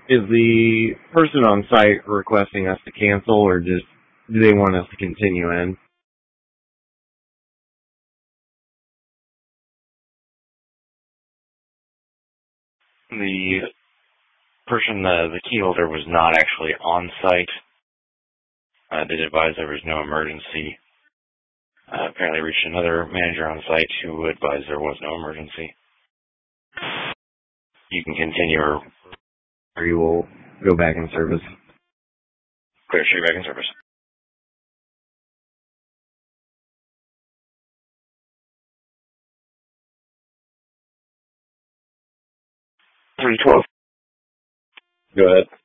Is the person on site requesting us to cancel, or just do they want us to continue in? The person, the key holder, was not actually on site. Did advise there was no emergency. Apparently reached another manager on site who advised there was no emergency. You can continue, or you will go back in service. Clear, straight back in service. 312. Go ahead.